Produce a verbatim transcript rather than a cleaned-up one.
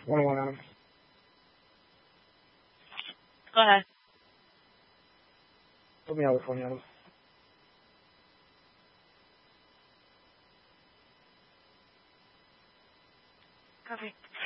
One on one, Adam. Go ahead. Put me out with phone, Adam. Copy.